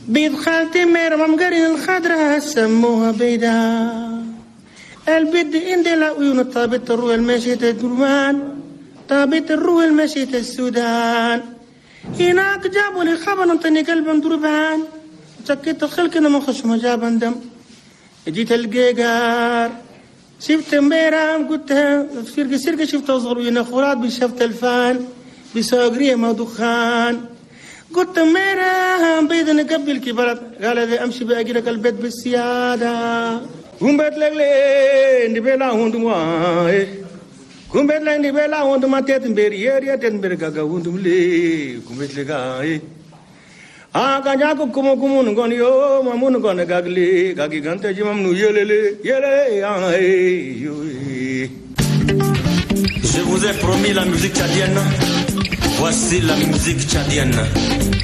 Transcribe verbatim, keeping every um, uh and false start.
بيض خالتي ميرم قرين الخضرة سموها بيدا. البيض عندي لا عيون طابت الروح المشيت الدرمان، طابت الروح المشيت السودان. هناك جابوا لي خبر انطني قلب دربان، سكت الخلق انا ما خشم جابا دم. جيت القيقار شفت مبيرام قلت سرقة سرقة شفت صغروين خورات بشفت الفان بساقرية ما دخان. قلت مبيرام بيض نقبل كبرت قال اذا امشي باجرك البيت بالسيادة. قم بيت لك لين دي بلا هوندم واي، قم بيت لك دي بلا هوندم ما تيتن بيريير يا تيتن بيركا هوندم لي قم بيت لك اي. Ah, kanjaku kumu kumu ngoni yo, mamu ngoni gagli, gagi gante jimam nu yelele, yele ay yo. Je vous ai promis la musique tchadienne. Voici la musique tchadienne.